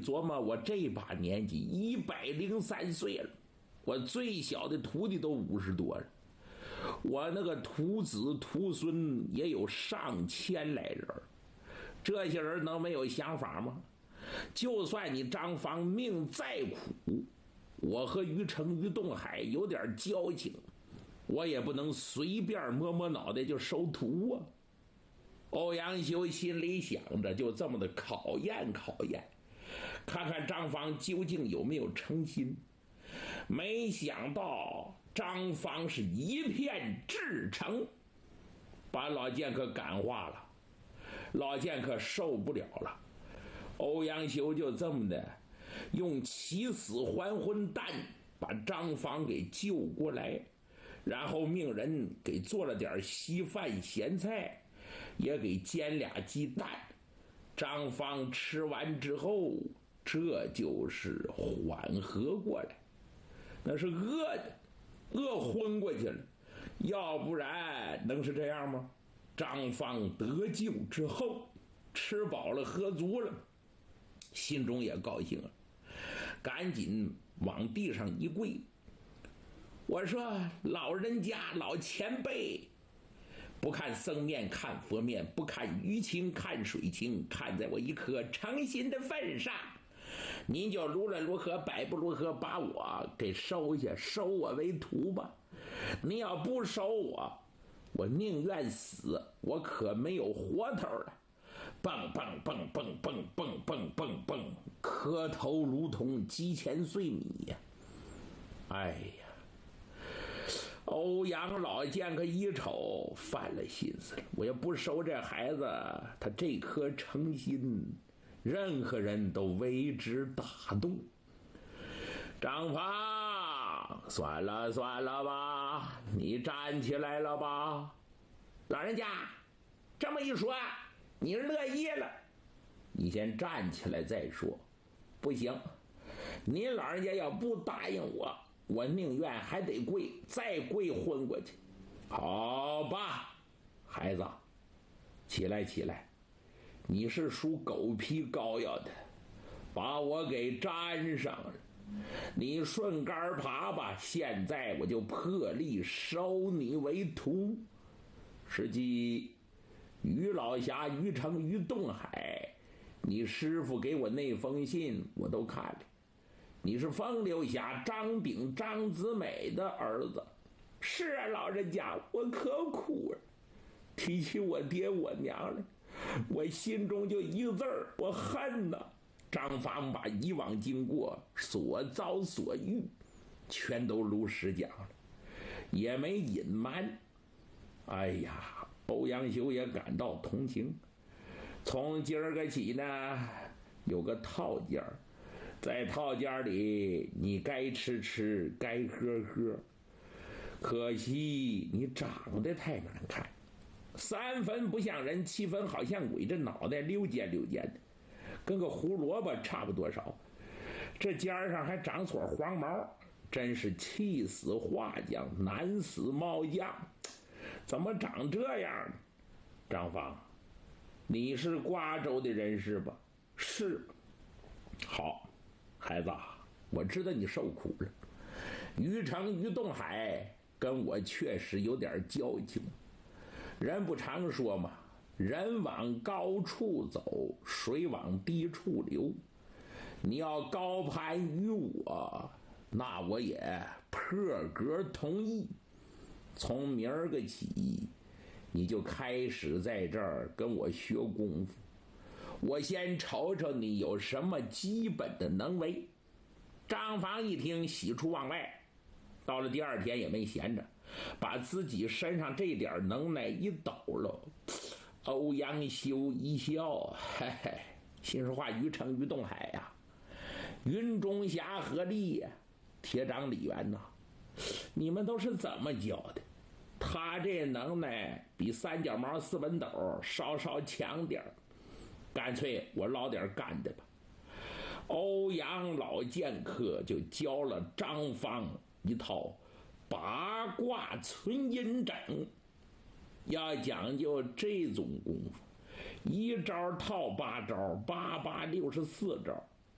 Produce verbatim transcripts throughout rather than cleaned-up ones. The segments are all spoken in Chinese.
琢磨，我这把年纪一百零三岁了，我最小的徒弟都五十多了，我那个徒子徒孙也有上千来人，这些人能没有想法吗？就算你张方命再苦，我和于成于东海有点交情，我也不能随便摸摸脑袋就收徒啊。欧阳修心里想着，就这么的考验考验，看看张方究竟有没有诚心。没想到张方是一片至诚，把老剑客感化了。老剑客受不了了，欧阳修就这么的用起死还魂丹把张方给救过来，然后命人给做了点稀饭咸菜，也给煎俩鸡蛋。张方吃完之后，这就是缓和过来，那是饿的，饿昏过去了，要不然能是这样吗？张方得救之后，吃饱了喝足了，心中也高兴了，赶紧往地上一跪，我说老人家老前辈，不看僧面看佛面，不看鱼情看水情，看在我一颗诚心的份上，您就无论如何百不如何把我给收下，收我为徒吧。你要不收我，我宁愿死，我可没有活头了。蹦蹦蹦蹦蹦蹦蹦蹦蹦，磕头如同鸡前碎米呀！哎呀，欧阳老剑客一瞅犯了心思了，我也不收这孩子，他这颗诚心，任何人都为之打动。张方，算了算了吧，你站起来了吧。老人家这么一说，你乐意了，你先站起来再说。不行，您老人家要不答应我，我宁愿还得跪，再跪昏过去。好吧，孩子，起来起来，你是属狗皮膏药的，把我给粘上了，你顺杆爬吧，现在我就破例收你为徒。实际于老侠、于成、于东海，你师父给我那封信我都看了，你是风流侠张炳、张子美的儿子。是啊，老人家，我可苦了，提起我爹我娘了，我心中就一个字儿，我恨呐。张方把以往经过所遭所遇全都如实讲了，也没隐瞒。哎呀，欧阳修也感到同情。从今儿个起呢，有个套间，在套间里你该吃吃，该喝喝。可惜你长得太难看，三分不像人，七分好像鬼，这脑袋溜尖溜尖的，跟个胡萝卜差不多少，这尖上还长撮黄毛，真是气死画匠，难死猫将。怎么长这样？张方，你是瓜州的人是吧？是。好，孩子，我知道你受苦了。于成、于东海跟我确实有点交情，人不常说嘛，人往高处走，水往低处流。你要高攀于我，那我也破格同意。从明儿个起，你就开始在这儿跟我学功夫，我先瞅瞅你有什么基本的能为。张方一听，喜出望外，到了第二天也没闲着，把自己身上这点能耐一抖了。欧阳修一笑，嘿嘿，心说话，于成、于东海呀、啊，云中侠何力呀、啊，铁掌李元呐、啊，你们都是怎么教的？他这能耐比三脚猫四本斗稍稍强点，干脆我捞点干的吧。欧阳老剑客就教了张方一套八卦存阴掌，要讲究这种功夫，一招套八招，八八六十四招。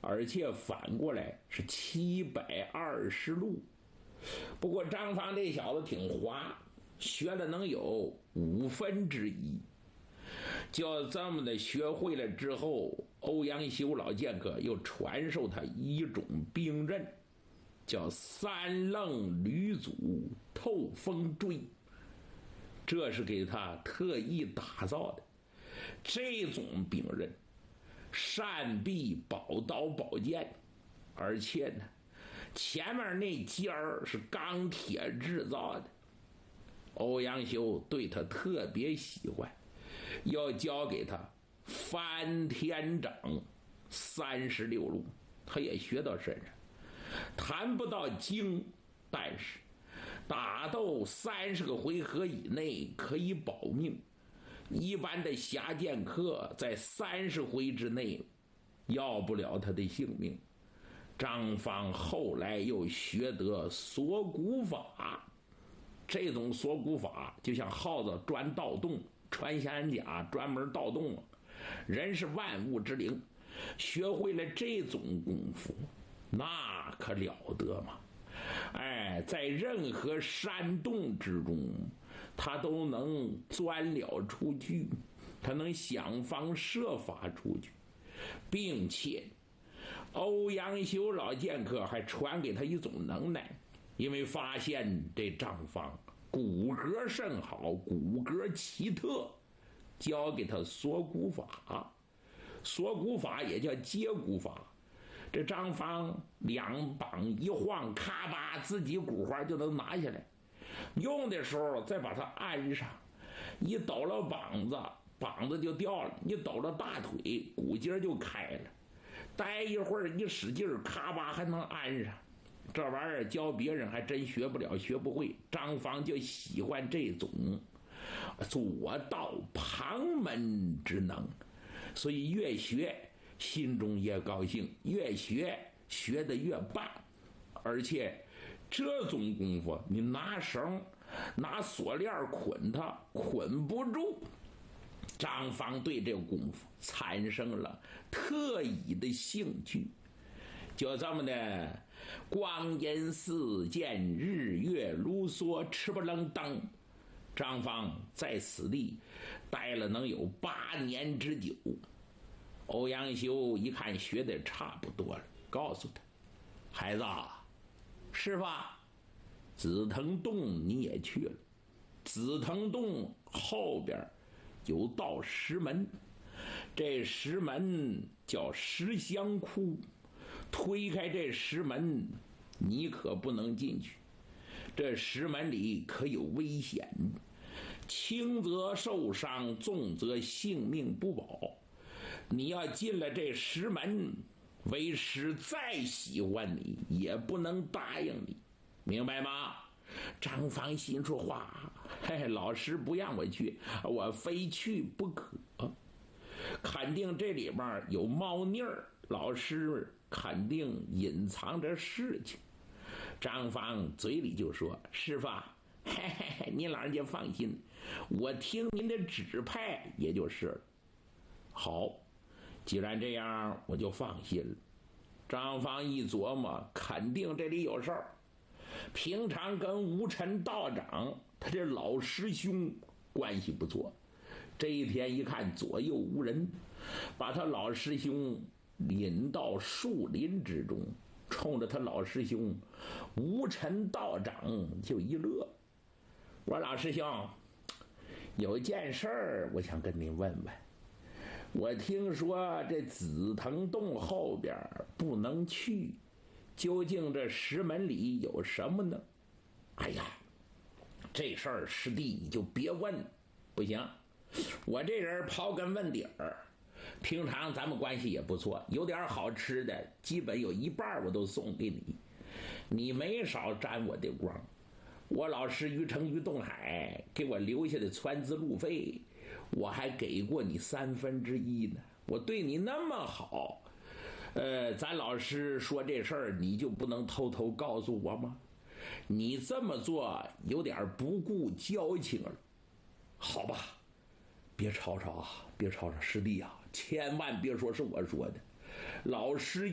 而且反过来是七百二十路。不过张芳这小子挺滑，学了能有五分之一。就这么的学会了之后，欧阳修老剑客又传授他一种兵刃，叫三棱吕祖透风锥，这是给他特意打造的。这种兵刃善避宝刀宝剑，而且呢前面那尖儿是钢铁制造的。欧阳修对他特别喜欢，要教给他翻天掌三十六路，他也学到身上。谈不到精，但是打斗三十个回合以内可以保命。一般的侠剑客在三十回之内要不了他的性命。张芳后来又学得锁骨法，这种锁骨法就像耗子钻盗洞，穿山甲专门盗洞，人是万物之灵，学会了这种功夫那可了得嘛！哎，在任何山洞之中他都能钻了出去，他能想方设法出去，并且欧阳修老剑客还传给他一种能耐，因为发现这张芳骨骼甚好，骨骼奇特，教给他锁骨法。锁骨法也叫接骨法，这张芳两膀一晃，咔吧自己骨花就能拿下来，用的时候再把它安上，一抖了膀子膀子就掉了，你抖了大腿骨节就开了，待一会儿一使劲咔吧还能安上。这玩意儿教别人还真学不了，学不会。张芳就喜欢这种左道旁门之能，所以越学心中越高兴，越学学得越棒。而且这种功夫你拿绳拿锁链捆它捆不住。张芳对这个功夫产生了特异的兴趣，就这么的光阴似箭，日月如梭，吃不楞当。张芳在此地待了能有八年之久。欧阳修一看学的差不多了，告诉他：孩子，师傅，紫藤洞你也去了，紫藤洞后边有道石门，这石门叫石香窟，推开这石门你可不能进去，这石门里可有危险，轻则受伤，重则性命不保。你要进了这石门，为师再喜欢你也不能答应你，明白吗？张芳心说话，嘿，老师不让我去，我非去不可，肯定这里边有猫腻儿，老师肯定隐藏着事情。张芳嘴里就说：师傅，嘿嘿嘿，您老人家放心，我听您的指派也就是了。好，既然这样我就放心了。张芳一琢磨，肯定这里有事儿。平常跟吴尘道长他这老师兄关系不错，这一天一看左右无人，把他老师兄引到树林之中，冲着他老师兄吴尘道长就一乐。我说老师兄，有件事儿我想跟您问问，我听说这紫藤洞后边不能去，究竟这石门里有什么呢？哎呀，这事儿师弟你就别问，不行，我这人刨根问底儿，平常咱们关系也不错，有点好吃的基本有一半我都送给你，你没少沾我的光。我老师于成于东海给我留下的船资路费，我还给过你三分之一呢，我对你那么好，呃，咱老师说这事儿你就不能偷偷告诉我吗？你这么做有点不顾交情了。好吧，别吵吵啊，别吵吵，师弟啊，千万别说是我说的，老师